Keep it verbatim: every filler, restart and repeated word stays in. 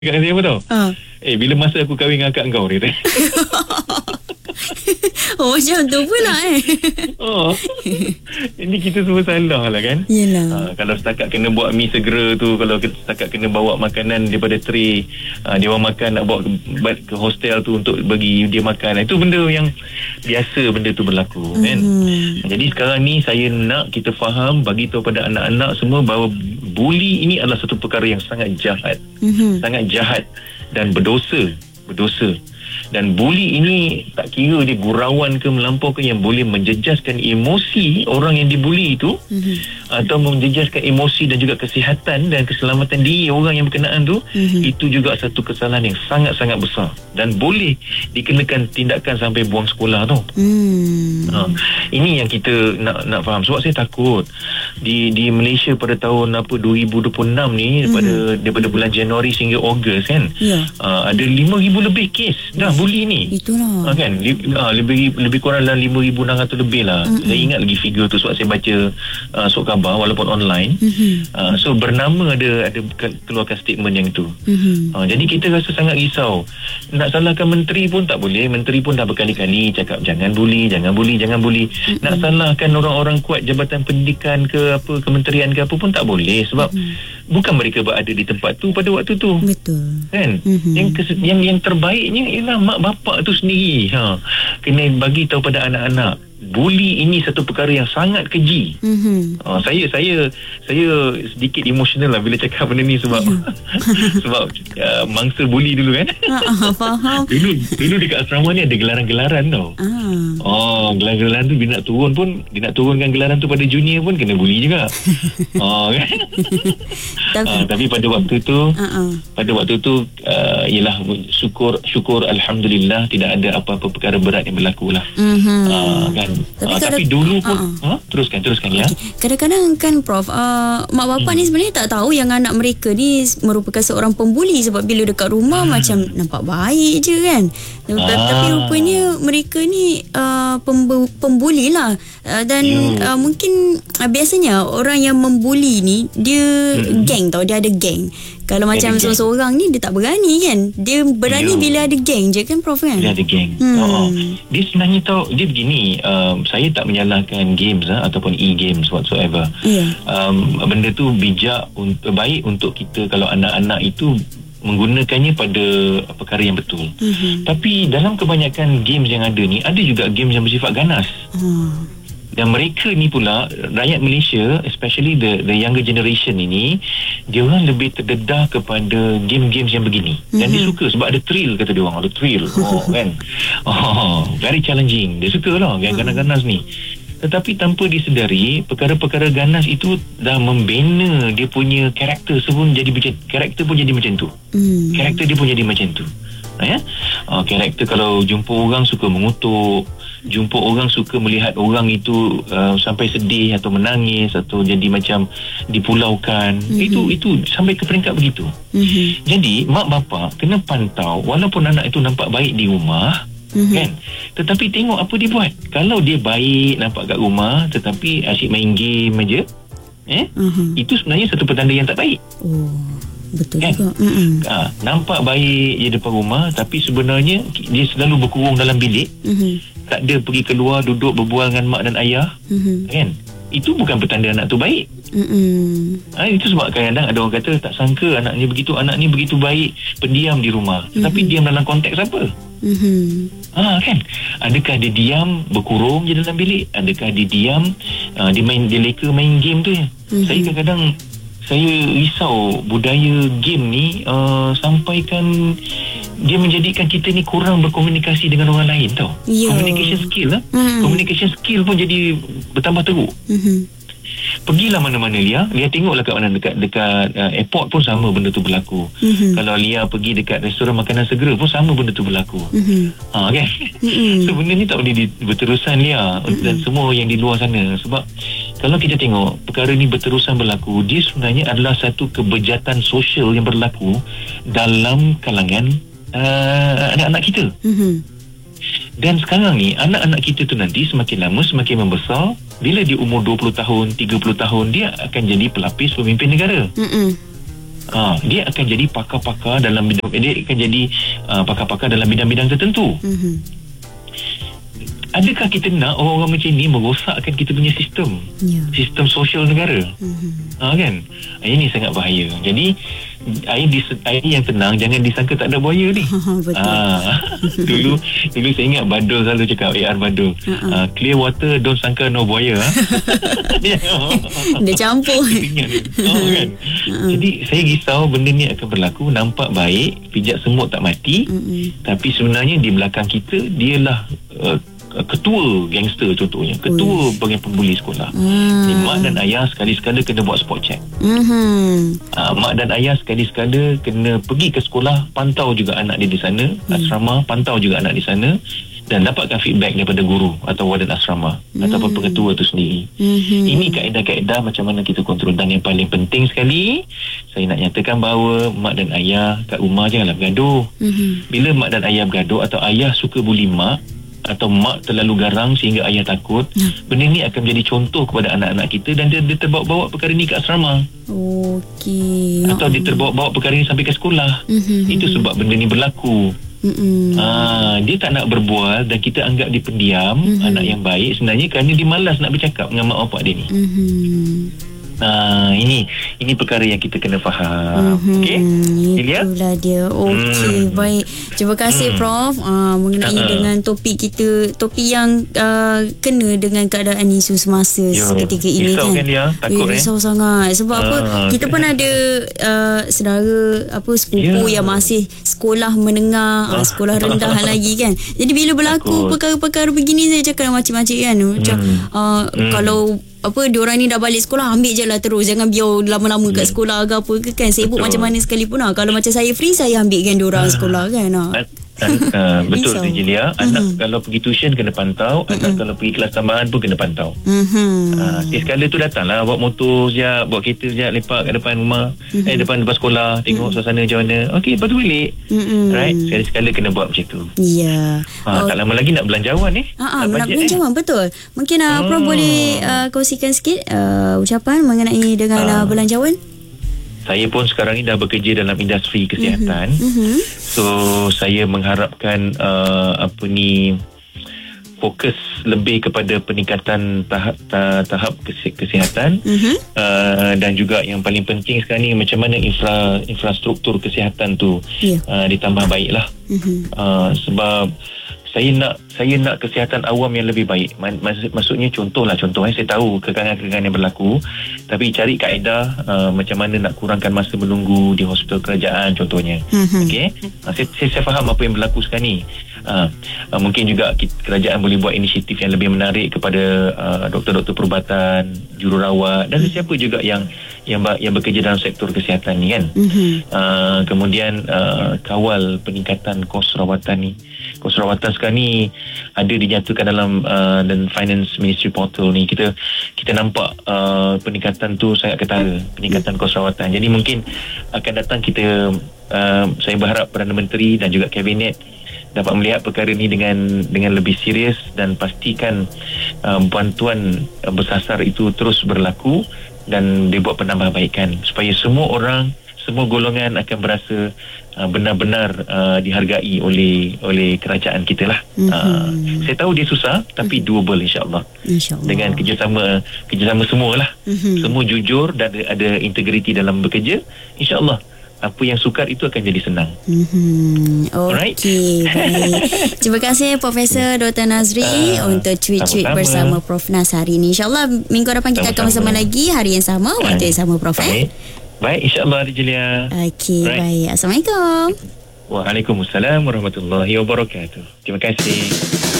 Kat saya apa tau? Ha. Eh, bila masa aku kahwin dengan akak kau ni? Oh, macam tu pula eh. Oh. Ini kita semua salah lah kan? Yelah. Ha, kalau setakat kena buat mi segera tu, kalau setakat kena bawa makanan daripada tray, ha, dia orang makan nak bawa ke, ke hostel tu untuk bagi dia makan. Itu benda yang biasa benda tu berlaku, mm-hmm. kan? Jadi sekarang ni saya nak kita faham, bagi tahu pada anak-anak semua bahawa buli ini adalah satu perkara yang sangat jahat. Mm-hmm. Sangat jahat dan berdosa. Berdosa. Dan buli ini tak kira dia gurauan ke melampau ke, yang boleh menjejaskan emosi orang yang dibuli itu, mm-hmm. atau menjejaskan emosi dan juga kesihatan dan keselamatan diri orang yang berkenaan tu, mm-hmm. itu juga satu kesalahan yang sangat-sangat besar dan boleh dikenakan tindakan sampai buang sekolah tu. Mm. Ha, ini yang kita nak nak faham. Sebab saya takut di di Malaysia pada tahun apa dua ribu dua puluh enam ni, mm-hmm. pada daripada bulan Januari hingga Ogos kan, yeah. uh, ada lima ribu lebih kes dah buli ni. Itulah. Ha, kan? Li, ha, lebih lebih kurang dalam lima ribu enam ratus lebih lah. Mm-hmm. Saya ingat lagi figure tu sebab saya baca uh, surat khabar walaupun online. Mm-hmm. Uh, so bernama ada ada keluarkan statement yang itu. Mm-hmm. Uh, jadi kita rasa sangat risau. Nak salahkan menteri pun tak boleh. Menteri pun dah berkali-kali cakap jangan buli, jangan buli, jangan buli. Mm-hmm. Nak salahkan orang-orang kuat jabatan pendidikan ke apa, kementerian ke apa pun tak boleh. Sebab mm-hmm. bukan mereka berada di tempat tu pada waktu tu. Betul. Kan? Mm-hmm. Yang, kes- yang yang terbaiknya ialah mak bapak tu sendiri. Ha, kena bagi tahu pada anak-anak. Buli ini satu perkara yang sangat keji. Mm-hmm. Uh, saya saya saya sedikit emosional lah bila cakap benda ni sebab sebab uh, mangsa buli dulu kan. Uh, faham. dulu dulu dekat asrama ni ada gelaran-gelaran tau. Uh. Oh, gelaran-gelaran tu bila nak turun pun, dia nak turunkan gelaran tu pada junior pun kena buli juga. Oh kan. tapi, uh, tapi pada waktu tu uh-uh. pada waktu tu uh, ialah syukur syukur alhamdulillah tidak ada apa-apa perkara berat yang berlaku lah. Mm-hmm. Uh, kan. Tapi, uh, tapi dulu pun uh-uh. ha? teruskan teruskan okay. ya. Kadang-kadang kan Prof, uh, mak bapak hmm. ni sebenarnya tak tahu yang anak mereka ni merupakan seorang pembuli, sebab bila dekat rumah hmm. macam nampak baik je kan. Ah. Tapi rupanya mereka ni uh, pembu- pembuli lah. Uh, dan uh, mungkin uh, biasanya orang yang membuli ni dia hmm. geng tau, dia ada geng. Kalau dia macam seorang-seorang ni dia tak berani kan. Dia berani Yo. bila ada geng je kan Prof kan. Bila ada geng. Hmm. Oh, dia sebenarnya tahu, dia begini, um, saya tak menyalahkan games ha, ataupun e-games whatsoever. Yeah. Um, benda tu bijak, untuk, baik untuk kita kalau anak-anak itu menggunakannya pada perkara yang betul. Mm-hmm. Tapi dalam kebanyakan games yang ada ni, ada juga games yang bersifat ganas. Hmm. Dan mereka ni pula, rakyat Malaysia, especially the the younger generation ini, dia orang lebih terdedah kepada game-games yang begini. Mm-hmm. Dan dia suka sebab ada thrill, kata dia orang, ada thrill. Oh kan. Oh, very challenging. Dia suka lah yang ganas-ganas ni. Tetapi tanpa disedari, perkara-perkara ganas itu dah membina dia punya karakter pun jadi macam karakter pun jadi macam tu. Mm. Karakter dia pun jadi macam tu. Ya? Uh, karakter kalau jumpa orang suka mengutuk, jumpa orang suka melihat orang itu uh, sampai sedih atau menangis atau jadi macam dipulaukan. Mm-hmm. Itu itu sampai ke peringkat begitu. Mm-hmm. Jadi mak bapak kena pantau, walaupun anak itu nampak baik di rumah, mm-hmm. kan, tetapi tengok apa dia buat. Kalau dia baik nampak kat rumah tetapi asyik main game aja, eh, mm-hmm. itu sebenarnya satu petanda yang tak baik. Oh. Betul kan? Juga. Ha, nampak baik je depan rumah tapi sebenarnya dia selalu berkurung dalam bilik. Mm-hmm. Tak ada pergi keluar duduk berbual dengan mak dan ayah. Mm-hmm. Kan? Itu bukan petanda anak tu baik. Mm-hmm. Ha, itu sebab kadang-kadang ada orang kata tak sangka anaknya begitu, anak ni begitu baik, pendiam di rumah. Mm-hmm. Tetapi diam dalam konteks apa? Mm-hmm. Ha, kan? Adakah dia diam berkurung je dalam bilik? Adakah dia diam uh, dia main dia leka main game tu ya? Mm-hmm. Saya kadang-kadang saya risau budaya game ni uh, sampaikan dia menjadikan kita ni kurang berkomunikasi dengan orang lain tau. Yo. Communication skill lah. Mm. Communication skill pun jadi bertambah teruk. Mm-hmm. Pergilah mana-mana Lia, Lia tengoklah kat mana dekat dekat uh, airport pun sama benda tu berlaku. Mm-hmm. Kalau Lia pergi dekat restoran makanan segera pun sama benda tu berlaku. Mm-hmm. Ha kan? Mm-hmm. So benda ni tak boleh di, berterusan Lia, mm-hmm. dan semua yang di luar sana, sebab kalau kita tengok perkara ni berterusan berlaku, dia sebenarnya adalah satu kebejatan sosial yang berlaku dalam kalangan uh, anak-anak kita. Mm-hmm. Dan sekarang ni anak-anak kita tu nanti semakin lama semakin membesar, bila dia umur dua puluh tahun, tiga puluh tahun, dia akan jadi pelapis pemimpin negara. Mm-mm. Ha, dia akan jadi pakar-pakar dalam bidang, dia akan jadi uh, pakar-pakar dalam bidang-bidang tertentu. Mm-hmm. Adakah kita nak orang-orang macam ni merosakkan kita punya sistem, yeah. sistem sosial negara? Mm-hmm. Ha, kan? Ini sangat bahaya. Jadi air, di, air yang tenang jangan disangka tak ada buaya ni. Betul. Ha, dulu dulu saya ingat Badul selalu cakap, A R Badul, uh-uh. uh, clear water don't sangka no buaya. Dia campur. Oh, kan? Uh-uh. Jadi saya risau benda ni akan berlaku. Nampak baik, pijak semut tak mati, uh-uh. tapi sebenarnya di belakang kita dialah uh, ketua gangster contohnya, ketua bagian pembuli sekolah. Hmm. Ni, mak dan ayah sekali-sekala kena buat spot check. Hmm. Uh, mak dan ayah sekali-sekala kena pergi ke sekolah, pantau juga anak dia di sana, hmm. asrama, pantau juga anak di sana dan dapatkan feedback daripada guru atau warden asrama hmm. ataupun pengetua tu sendiri. Hmm. Ini kaedah-kaedah macam mana kita kontrol. Dan yang paling penting sekali, saya nak nyatakan bahawa mak dan ayah kat rumah janganlah bergaduh. Hmm. Bila mak dan ayah bergaduh atau ayah suka buli mak atau mak terlalu garang sehingga ayah takut, hmm. benda ni akan menjadi contoh kepada anak-anak kita dan dia, dia terbawa-bawa perkara ni ke asrama. Okey. Atau dia terbawa-bawa perkara ni sampai ke sekolah. Mm-hmm. Itu sebab benda ni berlaku. Mm-hmm. Ha, dia tak nak berbual dan kita anggap dia pendiam, mm-hmm. anak yang baik sebenarnya kerana dia malas nak bercakap dengan mak bapak dia ni. Mm-hmm. Nah, ini ini perkara yang kita kena faham. Mm-hmm. Okey. Itulah dia. Okey, hmm. baik. Terima kasih hmm. Prof uh, mengenai uh-huh. dengan topik kita, topik yang uh, kena dengan keadaan isu semasa Yo, ketika ini risau kan. kan dia? Takut eh. Risau sangat. Sebab uh, apa? Kita pun ada uh, saudara apa sepupu yeah. yang masih sekolah menengah, uh. sekolah rendah lagi kan. Jadi bila berlaku takut. perkara-perkara begini saya cakap macam-macam kan. Macam hmm. Uh, hmm. kalau apa diorang ni dah balik sekolah, ambil je lah terus, jangan biar lama-lama kat sekolah ke apa ke kan. Sibuk macam mana sekalipun lah. Kalau macam saya free, saya ambil kan diorang sekolah kan. Ha. Dan, uh, betul tu Jelia. Anak mm-hmm. kalau pergi tuition kena pantau, mm-hmm. anak kalau pergi kelas tambahan pun kena pantau. Mm-hmm. Uh, eh, sekala tu datanglah, bawa motor sekejap, bawa kereta sekejap, lepak kat depan rumah, mm-hmm. eh depan depan sekolah, tengok mm-hmm. suasana macam mana. Okey, lepas tu balik. Mm-hmm. Right? Sekali-sekala kena buat macam tu. Ya. Yeah. Uh, oh. Tak lama lagi nak belanjawan eh. Ha, nak, nak belanjawan eh. Betul. Mungkin uh, hmm. Prof boleh uh, kongsikan sikit uh, ucapan mengenai dengan uh. Uh, belanjawan. Saya pun sekarang ni dah bekerja dalam industri kesihatan. Mm-hmm. So saya mengharapkan uh, apa ni fokus lebih kepada peningkatan tahap tahap, tahap kesihatan. Mm-hmm. uh, dan juga yang paling penting sekarang ni macam mana infra infrastruktur kesihatan tu yeah. uh, ditambah baiklah. Mm-hmm. uh, sebab saya nak saya nak kesihatan awam yang lebih baik. Maksud, maksudnya contohlah contoh eh, saya tahu kekangan-kekangan yang berlaku, tapi cari kaedah uh, macam mana nak kurangkan masa menunggu di hospital kerajaan contohnya. Mm-hmm. Okey, uh, saya, saya saya faham apa yang berlaku sekarang ni. Uh, uh, mungkin juga kita, kerajaan boleh buat inisiatif yang lebih menarik kepada uh, doktor-doktor perubatan, jururawat dan mm-hmm. siapa juga yang yang yang bekerja dalam sektor kesihatan ni kan. Mm-hmm. Uh, kemudian uh, kawal peningkatan kos rawatan ni. Kos rawatan sekarang ni ada dinyatakan dalam uh, dan Finance Ministry Portal ni, kita kita nampak uh, peningkatan tu sangat ketara, peningkatan kos rawatan. Jadi mungkin akan datang kita uh, saya berharap Perdana Menteri dan juga Kabinet dapat melihat perkara ni dengan dengan lebih serius dan pastikan uh, bantuan uh, bersasar itu terus berlaku dan dibuat penambahbaikan supaya semua orang, semua golongan akan berasa uh, benar-benar uh, dihargai oleh oleh kerajaan kita lah. Mm-hmm. Uh, saya tahu dia susah tapi mm-hmm. doable insya-Allah. Insya-Allah. Dengan kerjasama kerjasama semua lah. Mm-hmm. Semua jujur dan ada, ada integriti dalam bekerja, insya-Allah apa yang sukar itu akan jadi senang. Mm-hmm. Okey, baik. Terima kasih Profesor Doktor Nazri uh, untuk tweet-tweet bersama Prof Nas hari ini. InsyaAllah minggu depan kita sama-sama. akan bersama lagi hari yang sama, waktu yang sama Prof. Baik, eh? baik insyaAllah Jelia. Okey, right. Baik. Assalamualaikum. Waalaikumsalam warahmatullahi wabarakatuh. Terima kasih.